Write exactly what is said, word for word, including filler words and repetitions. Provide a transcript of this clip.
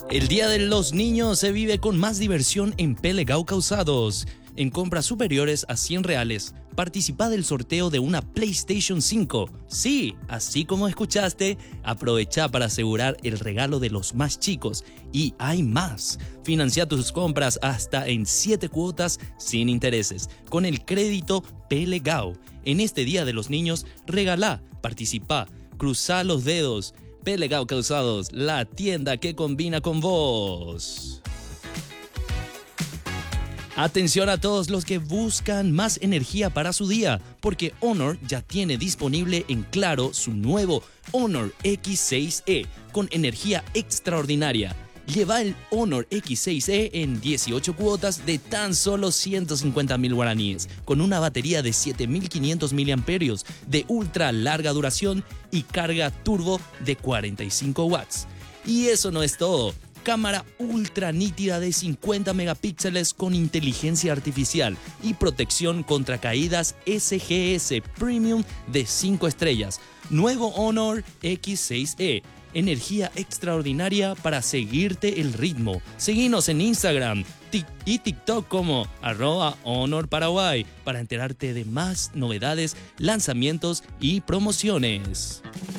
El Día de los Niños se vive con más diversión en Pelegao Calzados. En compras superiores a cien reales, participa del sorteo de una PlayStation cinco. Sí, así como escuchaste, aprovecha para asegurar el regalo de los más chicos. Y hay más. Financia tus compras hasta en siete cuotas sin intereses con el crédito Pelegao. En este Día de los Niños, regala, participa, cruza los dedos. Pelegao Calzados, la tienda que combina con vos. Atención a todos los que buscan más energía para su día, porque Honor ya tiene disponible en Claro su nuevo Honor X seis E con energía extraordinaria. Lleva el Honor X seis E en dieciocho cuotas de tan solo ciento cincuenta mil guaraníes, con una batería de siete mil quinientos miliamperios de ultra larga duración y carga turbo de cuarenta y cinco watts. Y eso no es todo. Cámara ultra nítida de cincuenta megapíxeles con inteligencia artificial y protección contra caídas S G S Premium de cinco estrellas. Nuevo Honor X seis E. Energía extraordinaria para seguirte el ritmo. Seguinos en Instagram y TikTok como arroba Honor Paraguay para enterarte de más novedades, lanzamientos y promociones.